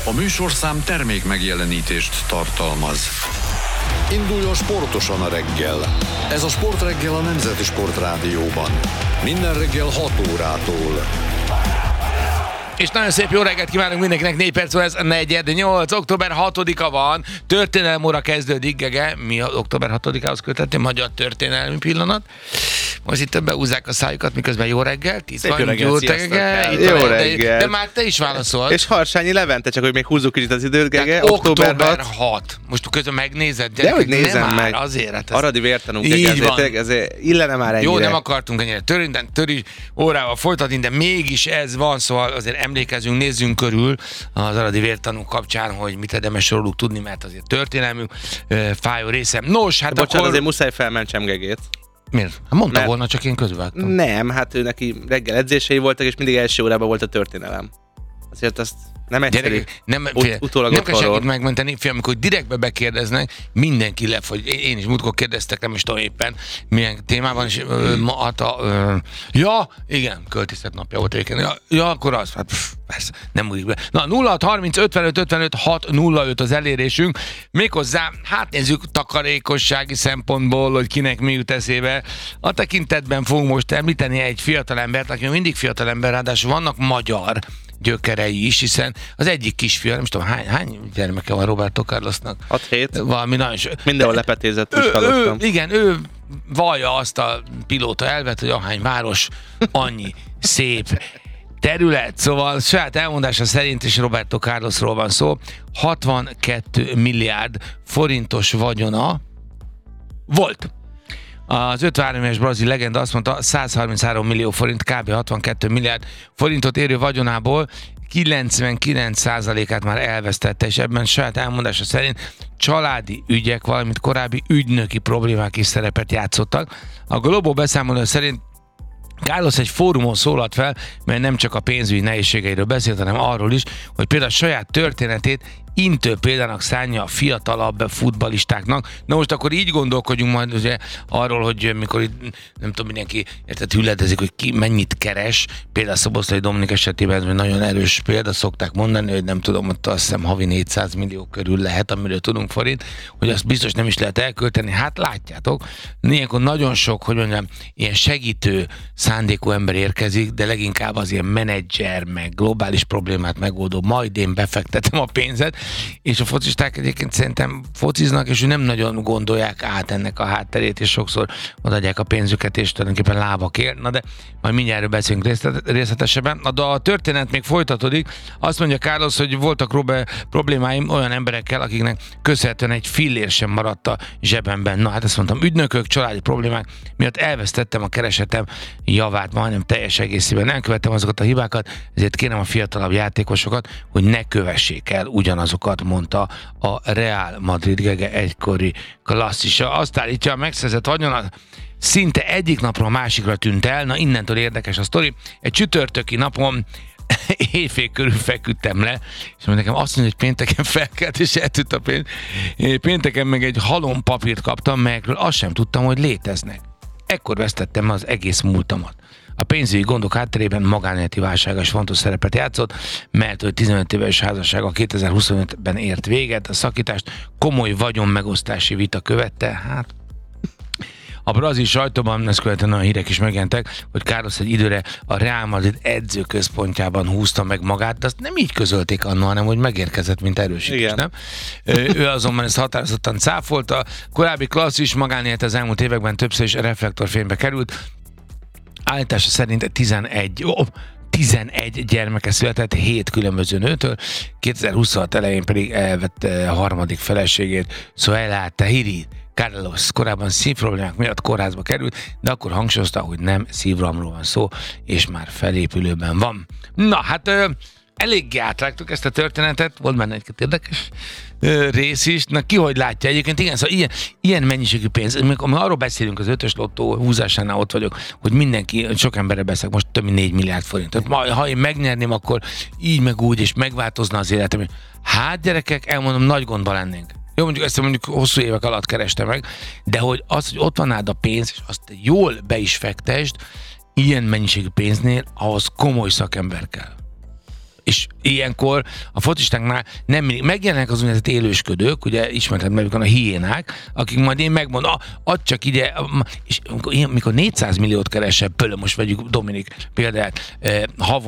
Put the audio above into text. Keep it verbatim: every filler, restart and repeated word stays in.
A műsorszám termék megjelenítést tartalmaz. Induljon sportosan a reggel. Ez a Sportreggel a Nemzeti Sportrádióban. Minden reggel hat órától. És nagyon szép jó reggelt kívánunk mindenkinek, négy perc van, ez negyed nyolc, október hatodika van, történelem óra kezdődik, Gege, mi az október hatodikához kötöttünk, magyar történelmi pillanat. Most itt beúzzák a szájukat, miközben jó reggel, tíz szép van, jó reggel, jó sziasztok, reggel, jó reggel, reggel. De már te is válaszol. És Harsányi Levente, csak hogy még húzzuk kicsit az időt, Gege, október, október hat. Most közben megnézed, de hogy nézem nem meg. Már, azért. Hát ez... Aradi vértanunk, ezért, ezért illene már ennyire. Jó, nem akartunk ennyire törindeni, töri órával folytatni, de mégis ez van, szóval azért emlékezünk, nézzünk körül az aradi vértanú kapcsán, hogy mit érdemes róluk tudni, mert azért történelmű fájó részem. Nos, hát bocsánat, akkor... azért muszáj felmentsem Gegét. Miért? Hát mondta mert... volna, csak én közvágtam. Nem, hát ő neki reggel edzései voltak, és mindig első órában volt a történelem. Azért azt nem egyszerű. Gyerekek, nem, Ut- utólag nem kell senkit megmenteni, fél, amikor direktbe bekérdeznek, mindenki lefogy. Én is múltkor kérdeztek, nem is tudom éppen milyen témában, és ö, ma a, ö, ja, igen, költisztet napja volt egyébként. Ja, ja, akkor az, hát pff, persze, nem múlik be. Na, nulla hat harminc ötvenöt ötvenöt hat nulla öt az elérésünk. Méghozzá, hát nézzük takarékossági szempontból, hogy kinek mi jut eszébe. A tekintetben fogunk most említeni egy fiatalembert, aki mindig fiatalember, ráadásul vannak magyar gyökerei is, hiszen az egyik kisfia, nem tudom, hány, hány gyermeke van Roberto Carlosnak? hat hét. Valami nagyon so... Mindenhol lepetézett, is ő, hallottam. ő, igen, ő vallja azt a pilóta elvet, hogy ahány város, annyi szép terület. Szóval saját elmondása szerint is Roberto Carlosról van szó. hatvankettő milliárd forintos vagyona volt. Az ötvenhárom éves brazil legenda azt mondta, száz harminchárom millió forint, kb. hatvankettő milliárd forintot érő vagyonából kilencvenkilenc százalékát már elvesztette, és ebben saját elmondása szerint családi ügyek, valamint korábbi ügynöki problémák is szerepet játszottak. A Globo beszámoló szerint Carlos egy fórumon szólalt fel, mert nem csak a pénzügyi nehézségeiről beszélt, hanem arról is, hogy például a saját történetét intő példának szánja a fiatalabb futballistáknak. Na most akkor így gondolkodjunk majd ugye arról, hogy mikor itt, nem tudom, mindenki érted, hülledezik, hogy ki mennyit keres. Például Szoboszlai Dominik esetében ez nagyon erős példa, szokták mondani, hogy nem tudom, hogy azt hiszem havi négyszáz millió körül lehet, amiről tudunk forint, hogy azt biztos nem is lehet elkölteni. Hát látjátok, ilyenkor nagyon sok, hogy mondjam, ilyen segítő szándékú ember érkezik, de leginkább az ilyen menedzser, meg globális problémát megoldó, majd én befektetem a pénzet, és a focisták egyébként szerintem fociznak, és ő nem nagyon gondolják át ennek a hátterét, és sokszor odaadják a pénzüket, és tulajdonképpen lábakért. Na de majd mindjárt beszélünk részletesebben. Na de a történet még folytatódik. Azt mondja Carlos, hogy voltak Robert problémáim olyan emberekkel, akiknek köszönhetően egy fillér sem maradt a zsebemben. Na hát ezt mondtam, ügynökök, családi problémák miatt elvesztettem a keresetem javát, majdnem teljes egészében nem követtem azokat a hibákat, ezért kérem a fiatalabb játékosokat, hogy ne kövessék el ugyanazokat, mondta a Real Madrid Gege egykori klasszisa. Azt állítja, a megszerzett vagyona szinte egyik napról a másikra tűnt el. Na innentől érdekes a sztori. Egy csütörtöki napon éjfél körül feküdtem le, és nekem azt mondja, hogy pénteken felkelt, és eltűnt a pénz. Pénteken meg egy halom papírt kaptam, melyekről azt sem tudtam, hogy léteznek. Ekkor vesztettem az egész múltamat. A pénzügyi gondok hátterében magánéleti válsága is fontos szerepet játszott, mert hogy tizenöt éves házassága kétezer-huszonötben ért véget, a szakítást komoly vagyonmegosztási vita követte, hát a brazil sajtóban ezt követően a hírek is megjelentek, hogy Carlos egy időre a Real Madrid edzőközpontjában húzta meg magát, de azt nem így közölték anna, hanem hogy megérkezett, mint erősítés, nem? Ő azonban ezt határozottan cáfolta. Korábbi klasszis magánélet az elmúlt években többször is reflektorfénybe került. Állítása szerint tizenegy, oh, tizenegy gyermeke született hét különböző nőtől, kétezer-huszonhat elején pedig elvette a harmadik feleségét, Zoila Tahiri. Carlos korábban szívproblémák miatt kórházba került, de akkor hangsúlyozta, hogy nem szívrohamról van szó, és már felépülőben van. Na, hát ö, eléggé átrágtuk ezt a történetet, volt benne egy-két érdekes ö, rész is. Na, ki hogy látja egyébként? Igen, szóval ilyen, ilyen mennyiségű pénz, amikor arról beszélünk az ötös lottó húzásánál ott vagyok, hogy mindenki, sok emberre beszélek, most több mint négy milliárd forintot. Ma, ha én megnyerném, akkor így meg úgy, és megváltozna az életem. Hát gyerekek, elmondom, nagy gondba lennénk. Jó, mondjuk ezt mondjuk hosszú évek alatt kereste meg, de hogy az, hogy ott van nád a pénz, és azt jól be is fektesd, ilyen mennyiségű pénznél, ahhoz komoly szakember kell. És ilyenkor a focistáknál nem mindig megjelennek az úgynevezett élősködők, ugye ismertem meg a hiénák, akik majd én megmondom, ah, add csak ide, és amikor, mikor négyszáz milliót keresel, például most vegyük Dominik példát, eh, havon